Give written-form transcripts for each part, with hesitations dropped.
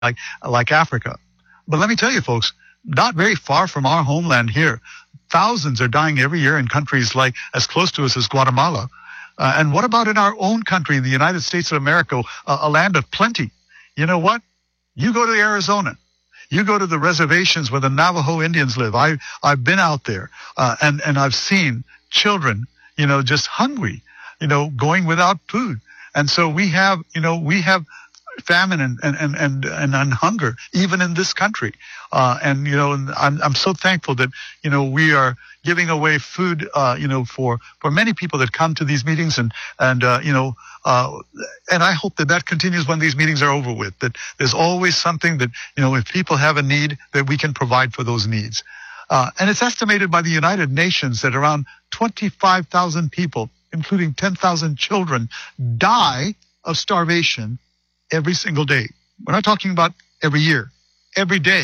like Africa. But let me tell you, folks, not very far from our homeland here, thousands are dying every year in countries like as close to us as Guatemala. And what about in our own country, in the United States of America, a land of plenty? You know what? You go to Arizona. You go to the reservations where the Navajo Indians live. I've been out there, and I've seen children, just hungry, going without food. And so we have famine and hunger even in this country. And I'm so thankful that, we are giving away food, for many people that come to these meetings and I hope that continues when these meetings are over with, that there's always something that, if people have a need, that we can provide for those needs. And it's estimated by the United Nations that around 25,000 people, including 10,000 children, die of starvation every single day. We're not talking about every year, every day.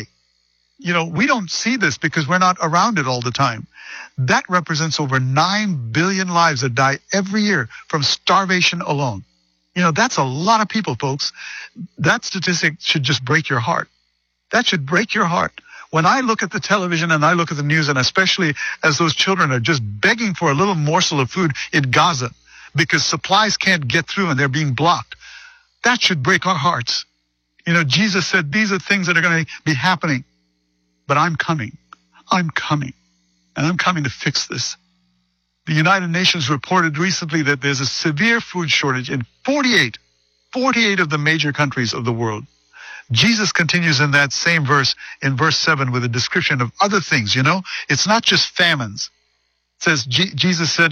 We don't see this because we're not around it all the time. That represents over 9 billion lives that die every year from starvation alone. That's a lot of people, folks. That statistic should just break your heart. That should break your heart. When I look at the television and I look at the news, and especially as those children are just begging for a little morsel of food in Gaza because supplies can't get through and they're being blocked, that should break our hearts. Jesus said these are things that are going to be happening, but I'm coming. I'm coming. And I'm coming to fix this. The United Nations reported recently that there's a severe food shortage in 48 of the major countries of the world. Jesus continues in that same verse, in verse 7, with a description of other things. It's not just famines. It says, Jesus said,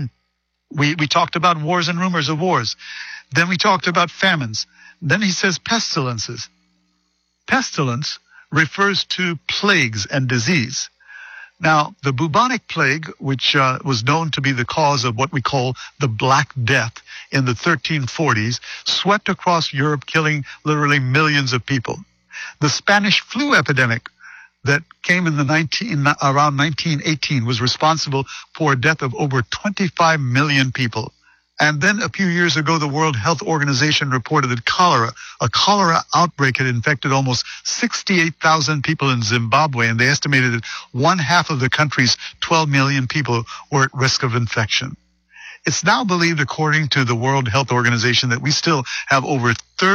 we talked about wars and rumors of wars. Then we talked about famines. Then he says pestilences. Pestilence refers to plagues and disease. Now, the bubonic plague, which was known to be the cause of what we call the Black Death in the 1340s, swept across Europe, killing literally millions of people. The Spanish flu epidemic that came in around 1918 was responsible for a death of over 25 million people. And then a few years ago, the World Health Organization reported that a cholera outbreak had infected almost 68,000 people in Zimbabwe, and they estimated that one half of the country's 12 million people were at risk of infection. It's now believed, according to the World Health Organization, that we still have over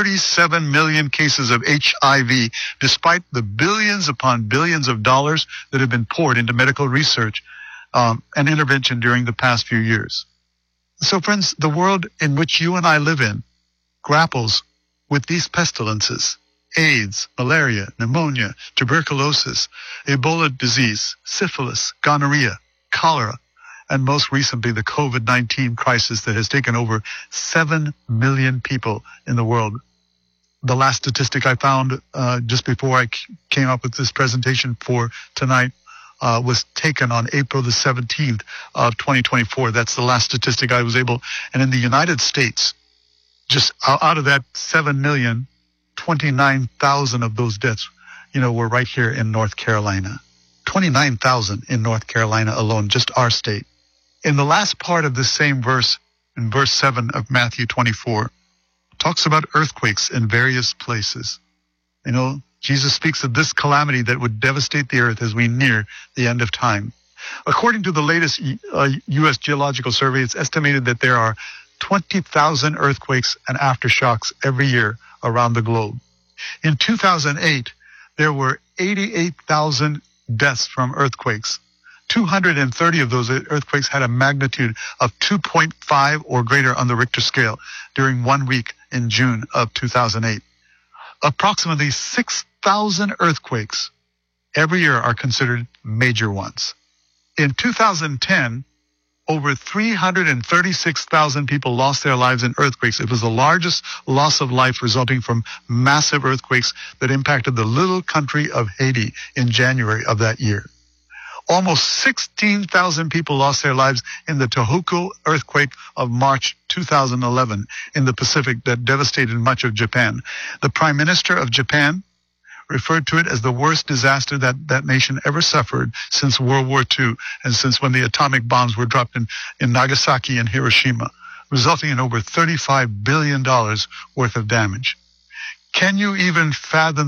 37 million cases of HIV, despite the billions upon billions of dollars that have been poured into medical research and intervention during the past few years. So, friends, the world in which you and I live in grapples with these pestilences: AIDS, malaria, pneumonia, tuberculosis, Ebola disease, syphilis, gonorrhea, cholera, and most recently the COVID-19 crisis that has taken over 7 million people in the world. The last statistic I found just before I came up with this presentation for tonight was taken on April the 17th of 2024. That's the last statistic I was able. And in the United States, just out of that 7 million, 29,000 of those deaths, were right here in North Carolina. 29,000 in North Carolina alone, just our state. In the last part of this same verse, in verse 7 of Matthew 24, talks about earthquakes in various places. Jesus speaks of this calamity that would devastate the earth as we near the end of time. According to the latest U.S. Geological Survey, it's estimated that there are 20,000 earthquakes and aftershocks every year around the globe. In 2008, there were 88,000 deaths from earthquakes. 230 of those earthquakes had a magnitude of 2.5 or greater on the Richter scale during 1 week in June of 2008. Approximately 6,000 earthquakes every year are considered major ones. In 2010, over 336,000 people lost their lives in earthquakes. It was the largest loss of life resulting from massive earthquakes that impacted the little country of Haiti in January of that year. Almost 16,000 people lost their lives in the Tohoku earthquake of March 2011 in the Pacific that devastated much of Japan. The Prime Minister of Japan referred to it as the worst disaster that nation ever suffered since World War II and since when the atomic bombs were dropped in Nagasaki and Hiroshima, resulting in over $35 billion worth of damage. Can you even fathom